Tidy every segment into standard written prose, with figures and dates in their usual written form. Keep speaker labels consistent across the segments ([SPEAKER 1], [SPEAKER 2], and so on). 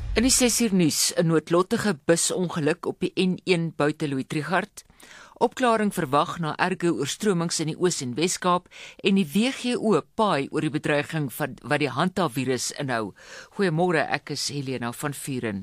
[SPEAKER 1] In die 6uur nuus, 'n noodlottige busongeluk op die N1 buite Louis-Trichardt. Opklaring verwag na erge oorstromings in die Oos- en Wes-Kaap en die WGO paai oor die bedreiging wat die Hanta-virus inhou. Goeiemôre, ek is Helena van Vuren.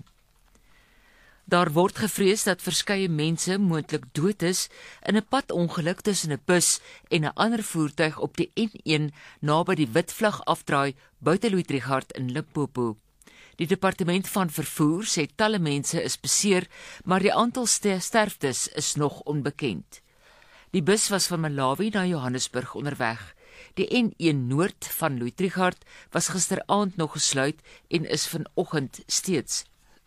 [SPEAKER 1] Daar word gevrees dat verskeie mense moontlik dood is in 'n padongeluk tussen 'n bus en 'n ander voertuig op die N1 naby die Witvlag afdraai buite Louis-Trichardt in Limpopo. Die departement van vervoer sê talle mense is beseer, maar die aantal sterftes is nog onbekend. Die bus was van Malawi na Johannesburg onderweg. Die N1 Noord van Louis-Trichardt was gisteraand nog gesluit en is vanoggend steeds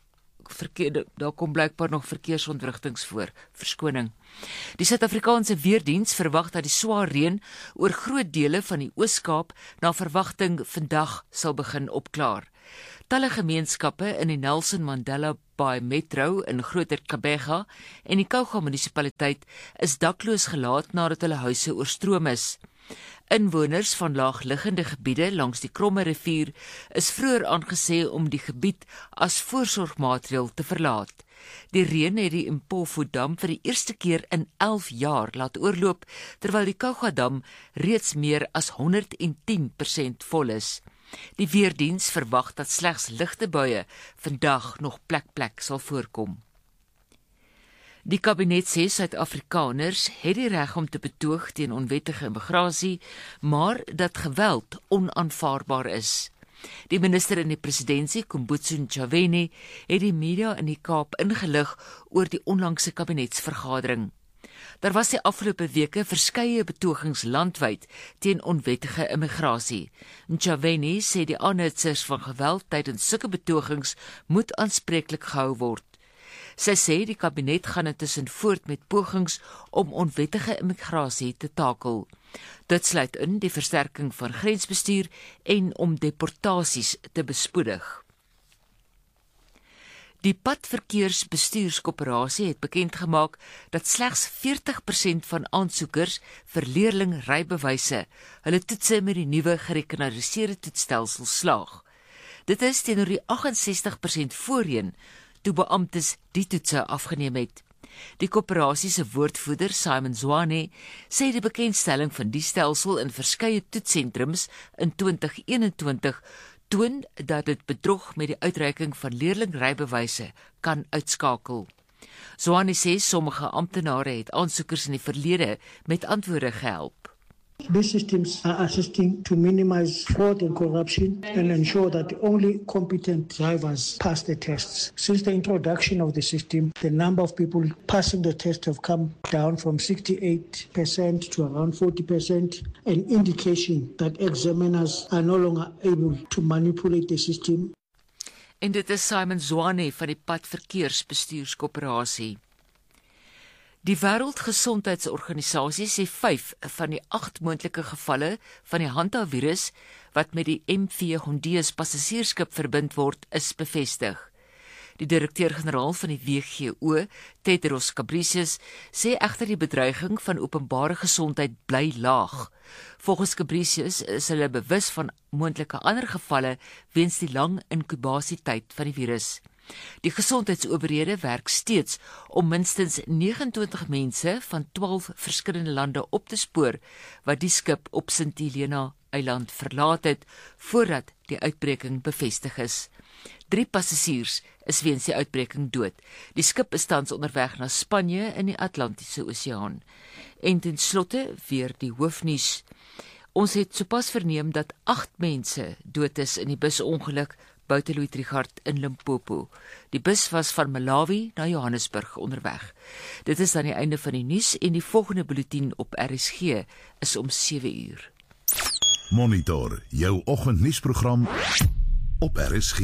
[SPEAKER 1] daar kom blykbaar nog verkeersontwrigtings voor. Verskoning. Die Suid-Afrikaanse Weerdiens verwag dat die swaar reën oor groot dele van die Oos-Kaap na verwagting vandag sal begin opklaar. Talle gemeenskappe in die Nelson Mandela Bay Metro in Groter Kabega en die Kouga munisipaliteit is dakloos gelaat nadat hulle huise oorstroom is. Inwoners van laagliggende gebiede langs die Kromme rivier is vroeër aangesê om die gebied as voorsorgmaatreël te verlaat. Die reën het die Mpofu-dam vir die eerste keer in 11 jaar laat oorloop, terwyl die Kouga-dam reeds meer as 110% vol is. Die Weerdiens verwag dat slegs ligte buie vandag nog plek sal voorkom. Die kabinet sê Suid-Afrikaners het die reg om te betoog teen onwettige immigrasie, maar dat geweld onaanvaarbaar is. Die minister in die presidentskap, Kumbutso Ntshavheni, het die media in die Kaap ingelig oor die onlangse kabinetsvergadering. Daar was die afgelope weke verskeie betogings landwyd teen onwettige immigrasie. Ntshavheni sê die aanhitsers van geweld tydens sulke betogings moet aanspreeklik gehou word. Sy sê die kabinet gaan intussen voort met pogings om onwettige immigrasie te takel. Dit sluit in die versterking van grensbestuur en om deportasies te bespoedig. Die Padverkeersbestuurskoöperasie het bekendgemaak dat slegs 40% van aansoekers vir leerlingrybewyse hulle toetse met die nuwe gerekenariseerde toetsstelsel slaag. Dit is teenoor die 68% voorheen toe beamptes die toetse afgeneem het. Die koöperasie se woordvoerder, Simon Zwane, sê die bekendstelling van die stelsel in verskeie toetssentrums in 2021 toon dat dit bedrog met die uitreiking van leerlingrybewyse kan uitskakel. Zwane sê sommige amptenare het aansoekers in die verlede met antwoorde gehelp.
[SPEAKER 2] These systems are assisting to minimize fraud and corruption and ensure that only competent drivers pass the tests. Since the introduction of the system, the number of people passing the test have come down from 68% to around 40%, an indication that examiners are no longer able to manipulate the system.
[SPEAKER 1] En dit is Simon Zwane van die Padverkeersbestuurskoöperasie. Die Wêreldgesondheidsorganisasie sê 5 van die 8 moontlike gevalle van die Hanta-virus wat met die MV Hondeus passasiersskip verbind word, is bevestig. Die direkteur-generaal van die WGO, Tedros Ghebreyesus, sê egter die bedreiging van openbare gesondheid bly laag. Volgens Ghebreyesus is hulle bewus van moontlike ander gevalle weens die lang inkubasietyd van die virus. Die gesondheidsowerhede werk steeds om minstens 29 mense van 12 verskillende lande op te spoor wat die skip op Sint Helena eiland verlaat het voordat die uitbreking bevestig is. 3 passasiers is weens die uitbreking dood. Die skip is tans onderweg na Spanje in die Atlantiese Oseaan. En ten slotte weer die hoofnuus. Ons het sopas verneem dat 8 mense dood is in die busongeluk buite Louis-Trichardt in Limpopo. Die bus was van Malawi na Johannesburg onderweg. Dit is dan die einde van die nuus en die volgende bulletin op RSG is om 7uur.
[SPEAKER 3] Monitor jou oggendnuusprogram op RSG.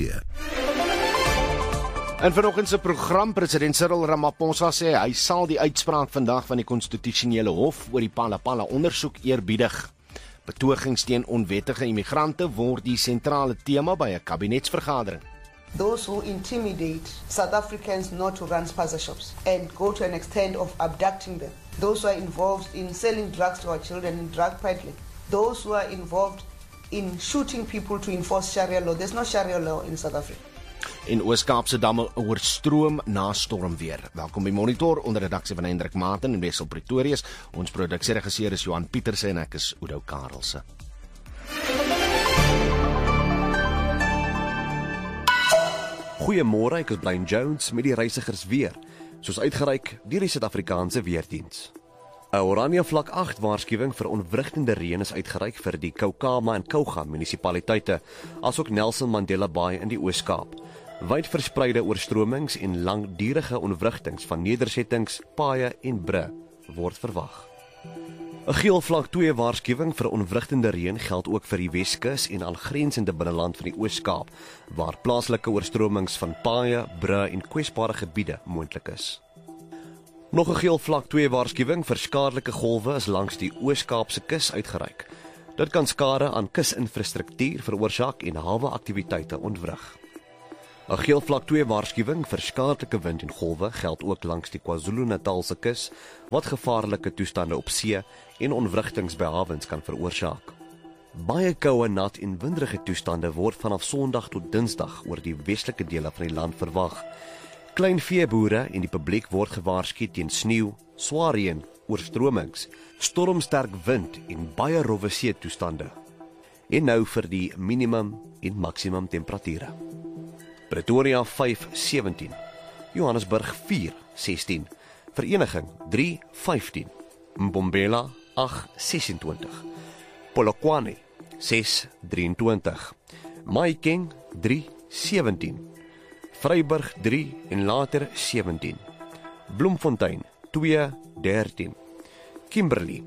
[SPEAKER 4] In vanoggend se program, president Cyril Ramaphosa sê hy sal die uitspraak vandag van die konstitusionele hof oor die Phala-Phala ondersoek eerbiedig. Betogings teen onwettige immigrante word die sentrale tema by 'n kabinetsvergadering.
[SPEAKER 5] Those who intimidate South Africans not to run spaza shops and go to an extent of abducting them. Those who are involved in selling drugs to our children in drug peddling. Those who are involved in shooting people to enforce Sharia law. There's no Sharia law in South Africa.
[SPEAKER 4] En Oos-Kaapse damme oorstroom na stormweer. Welkom by Monitor onder redaksie van Hendrik Maarten en Wessel Pretorius. Ons produksieregisseur is Johan Pieterse en ek is Udo Karelse.
[SPEAKER 6] Goeiemôre, ek is Blaine Jones met die reisigers weer, soos uitgereik deur die Suid-Afrikaanse Weerdiens. 'n Oranje vlak 8 waarskuwing vir onwrigtende reën is uitgereik vir die Kaukama en Kouga munisipaliteite, asook Nelson Mandela Bay in die Oos-Kaap. Wyd verspreide oorstromings en langdurige ontwrigtings van nedersettings, paaie en bru word verwag. 'n Geel vlak 2 waarskuwing vir onwrigtende reën geld ook vir die Weskus en aangrensende binneland van die Oos-Kaap, waar plaaslike oorstromings van paaie, bru en kwesbare gebiede moontlik is. Nog 'n geel vlak 2 waarskuwing vir skadelike golwe is langs die Oos-Kaapse kus uitgereik. Dit kan skade aan kusinfrastruktuur veroorsaak en hawe-aktiwiteite ontwrig. 'n Geel vlak 2 waarskuwing vir skadelike wind en golwe geld ook langs die KwaZulu-Natalse kus, wat gevaarlike toestande op see en ontwrigtings by hawens kan veroorsaak. Baie koue, nat en winderige toestande word vanaf Sondag tot Dinsdag oor die westelike dele van die land verwag. Kleinveeboere en die publiek word gewaarsku teen sneeu, swaar reën, oorstromings, stormsterk wind en baie rowwe see toestande. En nou vir die minimum en maksimum temperature. Pretoria 5:17, Johannesburg 4:16, Vereniging 3:15, Mbombela 8:26, Polokwane 6:23, Mahikeng 3:17, Vryburg 3 en later 17, Bloemfontein 2:13, Kimberley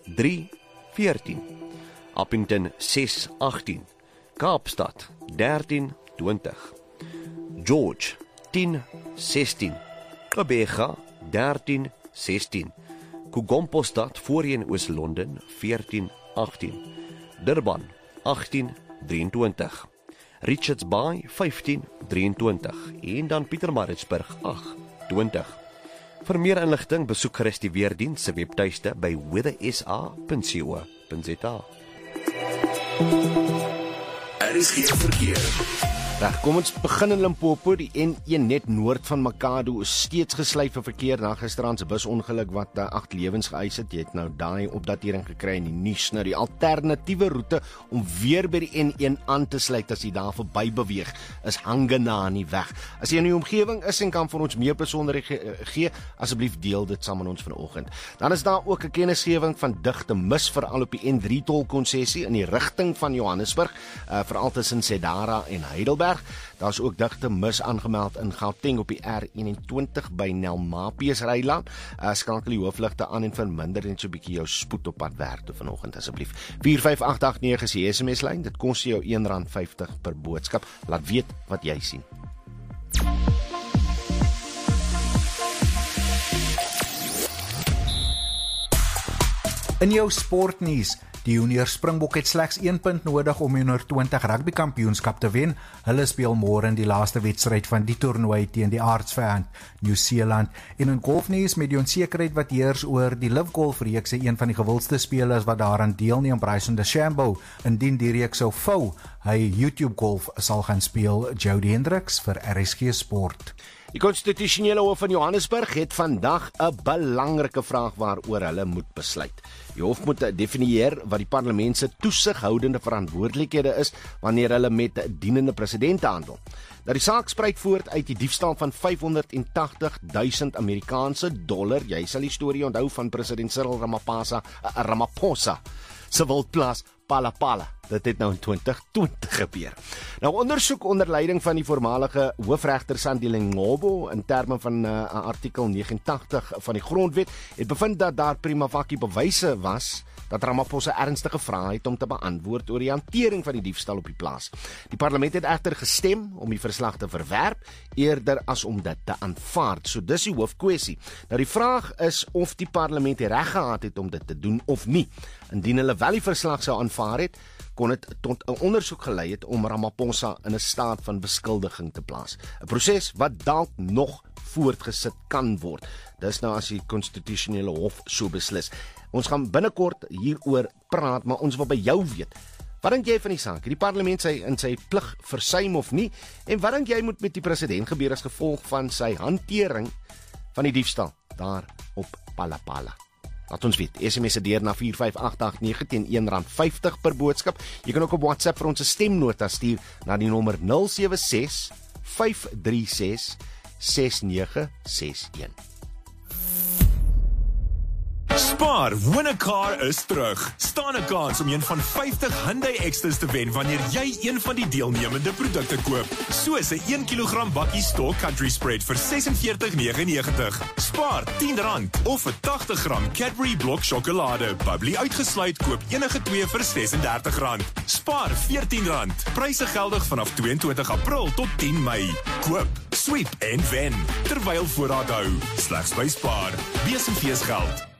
[SPEAKER 6] 3:14, Appington 6:18, Kaapstad 13:20, George 10:16, Gqeberha 13:16, Kugompostad voorheen Oos-London 14:18, Durban 18:23, Richards Bay 15:23 en dan Pietermaritzburg 8:20. Vir meer inligting besoek gerus die Weerdiens se webtuiste by weathersa.co.za.
[SPEAKER 3] Is geen verkeer.
[SPEAKER 4] Kom ons begin in Limpopo. Die N1 net noord van Makado is steeds gesluit vir verkeer na gisteraand se busongeluk wat 8 lewens geëis het. Jy het nou daai opdatering gekry in die nuus. Nou die alternatiewe roete om weer by die N1 aan te sluit as jy daar verby beweeg is Hangenani weg. As jy in die omgewing is en kan vir ons meer besonderhede gee, asseblief deel dit saam met ons vanoggend. Dan is daar ook 'n kennisgewing van digte mis veral op die N3 tolkonsessie in die rigting van Johannesburg, veral tussen Sedara en Heidelberg. Daar is ook digte mis aangemeld in Gauteng op die R21 by Nelmapies Rylaan. Skakel die hoofligte aan en verminder net so 'n bietjie jou spoed op pad werk toe vanoggend asseblief. 45889 is die SMS-lyn. Dit kos jou R1.50 per boodskap. Laat weet wat jy sien.
[SPEAKER 7] In jou sportnuus, die junior Springbok het slegs 1 punt nodig om die onder-20 rugby kampioenskap te wen. Hulle speel môre in die laaste wedstryd van die toernooi teen die aardsvyand Nieu-Seeland. En in golfnuus, met die onsekerheid wat heers oor die Live Golf reeks, een van die gewildste spelers wat daaraan deelneem, Bryson DeChambeau, indien die reeks sou vou, hy YouTube Golf sal gaan speel. Jody Hendricks vir RSG Sport.
[SPEAKER 4] Die Konstitusionele Hof van Johannesburg het vandag 'n belangrike vraag waaroor hulle moet besluit. Die hof moet definieer wat die parlement se toesighoudende verantwoordelikhede is wanneer hulle met dienende presidente handel. Nou die saak spruit voort uit die diefstal van 580.000 Amerikaanse dollar. Jy sal die storie onthou van president Cyril Ramaphosa se wildplaas Palapala. Dit het nou in 2020 gebeur. Nou ondersoek onder leiding van die voormalige hoofregter Sandile Ngcobo in terme van artikel 89 van die grondwet het bevind dat daar prima facie bewyse was dat Ramaphosa ernstige vrae het om te beantwoord oor die hantering van die diefstal op die plaas. Die parlement het egter gestem om die verslag te verwerp eerder as om dit te aanvaard. So dis die hoofkwessie. Nou die vraag is of die parlement die reg gehad het om dit te doen of nie. Indien hulle wel die verslag sou aanvaar het, kon dit tot 'n ondersoek gelei het om Ramaphosa in 'n staat van beskuldiging te plaas. 'n Proses wat dalk nog voortgesit kan word. Dis nou as die konstitusionele hof so beslis. Ons gaan binnekort hieroor praat, maar ons wil by jou weet. Wat dink jy van die saak? Het die parlement in sy plig versuim of nie? En wat dink jy moet met die president gebeur as gevolg van sy hantering van die diefstal daar op Palapala? Laat ons weet, SMS se deur na 45889 teen R1.50 per boodskap. Jy kan ook op WhatsApp vir ons 'n stemnota stuur na die nommer 076 536 6961.
[SPEAKER 8] Spar, win a car is terug. Staan 'n kans om een van 50 Hyundai Extras te wen wanneer jy een van die deelnemende produkte koop. Soos 'n 1 kg bakkie Stalk Country Spread vir R46,99. Spaar R10 of 'n 80 gram Cadbury blok sjokolade. Bubbly uitgesluit, koop enige 2 vir R36. Spaar R14. Pryse geldig vanaf 22 April tot 10 Mei. Koop, sweep en wen terwyl voorraad hou. Slegs by Spar. Wees en feesgeld.